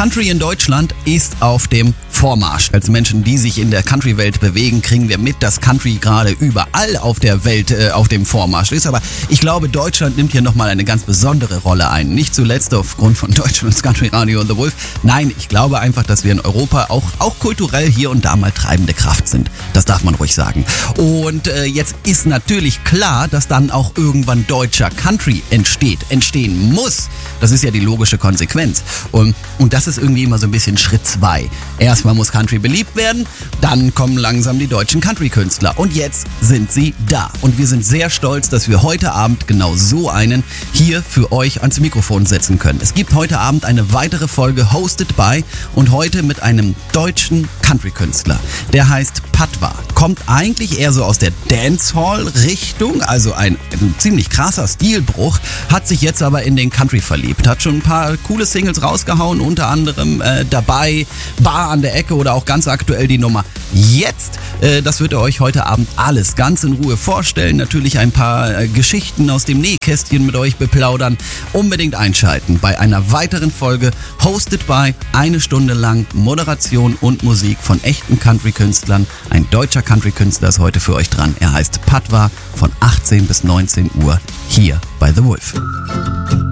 Country in Deutschland ist auf dem Vormarsch. Als Menschen, die sich in der Country-Welt bewegen, kriegen wir mit, dass Country gerade überall auf der Welt auf dem Vormarsch ist. Aber ich glaube, Deutschland nimmt hier nochmal eine ganz besondere Rolle ein. Nicht zuletzt aufgrund von Deutschlands Country Radio und The Wolf. Nein, ich glaube einfach, dass wir in Europa auch kulturell hier und da mal treibende Kraft sind. Das darf man ruhig sagen. Und jetzt ist natürlich klar, dass dann auch irgendwann deutscher Country entstehen muss. Das ist ja die logische Konsequenz. Und das ist irgendwie immer so ein bisschen Schritt 2. Erstmal muss Country beliebt werden, dann kommen langsam die deutschen Country-Künstler. Und jetzt sind sie da. Und wir sind sehr stolz, dass wir heute Abend genau so einen hier für euch ans Mikrofon setzen können. Es gibt heute Abend eine weitere Folge Hosted by und heute mit einem deutschen Country-Künstler. Der heißt Patwa. Kommt eigentlich eher so aus der Dancehall-Richtung, also ein ziemlich krasser Stilbruch, hat sich jetzt aber in den Country verliebt. Hat schon ein paar coole Singles rausgehauen, unter anderem Dabei, Bar an der Ecke oder auch ganz aktuell die Nummer Jetzt. Das wird er euch heute Abend alles ganz in Ruhe vorstellen. Natürlich ein paar Geschichten aus dem Nähkästchen mit euch beplaudern. Unbedingt einschalten bei einer weiteren Folge Hosted by. 1 Stunde lang Moderation und Musik von echten Country-Künstlern. Ein deutscher Country-Künstler ist heute für euch dran. Er heißt Patwa von 18 bis 19 Uhr hier bei The Wolf.